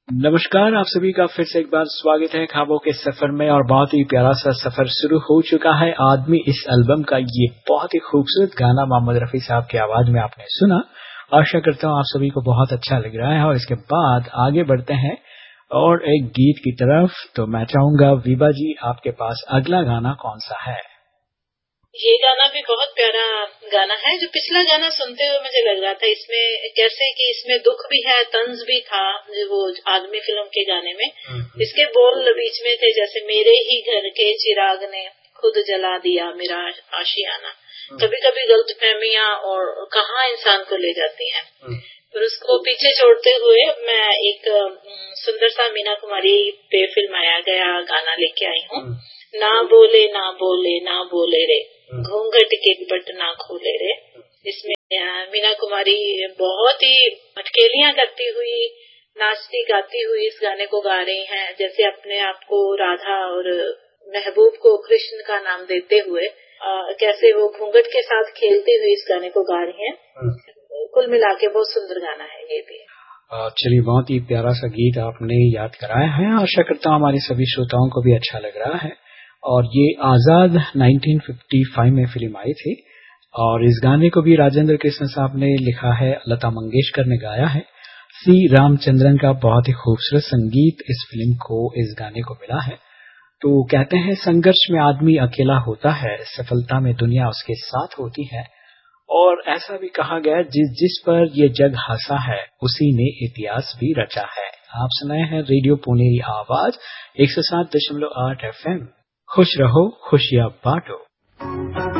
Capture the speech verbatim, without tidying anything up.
नमस्कार, आप सभी का फिर से एक बार स्वागत है ख्वाबों के सफर में। और बहुत ही प्यारा सा सफर शुरू हो चुका है। आदमी इस एल्बम का ये बहुत ही खूबसूरत गाना मोहम्मद रफी साहब की आवाज में आपने सुना। आशा करता हूँ आप सभी को बहुत अच्छा लग रहा है। और इसके बाद आगे बढ़ते हैं और एक गीत की तरफ। तो मैं चाहूंगा विभा जी, आपके पास अगला गाना कौन सा है? ये गाना भी बहुत प्यारा गाना है। जो पिछला गाना सुनते हुए मुझे लग रहा था इसमें कैसे कि इसमें दुख भी है, तंज भी था, वो आदमी फिल्म के गाने में। इसके बोल बीच में थे जैसे मेरे ही घर के चिराग ने खुद जला दिया मेरा आशियाना। कभी कभी गलतफहमियां और कहाँ इंसान को ले जाती हैं। फिर उसको पीछे छोड़ते हुए मैं एक सुंदर सा मीना कुमारी पे फिल्माया गया गाना लेके आई हूँ। ना बोले ना बोले ना बोले रे, घूंघट के पट ना खोले रे। इसमें मीना कुमारी बहुत ही अटकेलियां करती हुई, नाचती गाती हुई इस गाने को गा रही हैं। जैसे अपने आप को राधा और महबूब को कृष्ण का नाम देते हुए आ, कैसे वो घूंघट के साथ खेलते हुए इस गाने को गा रही हैं। कुल मिला के बहुत सुंदर गाना है ये भी। चलिए, बहुत ही प्यारा सा गीत आपने याद कराया है। आशा करता हूँ हमारे सभी श्रोताओं को भी अच्छा लग रहा है। और ये आजाद नाइनटीन फिफ्टी फाइव में फिल्म आई थी। और इस गाने को भी राजेंद्र कृष्ण साहब ने लिखा है, लता मंगेशकर ने गाया है। सी रामचंद्रन का बहुत ही खूबसूरत संगीत इस फिल्म को, इस गाने को मिला है। तो कहते हैं संघर्ष में आदमी अकेला होता है, सफलता में दुनिया उसके साथ होती है। और ऐसा भी कहा गया, जिस जिस पर ये जग हंसा है उसी ने इतिहास भी रचा है। आप सुनाए हैं रेडियो पुनेरी आवाज एक सौ सात दशमलव आठ एफ एम। खुश रहो, खुशियां बांटो।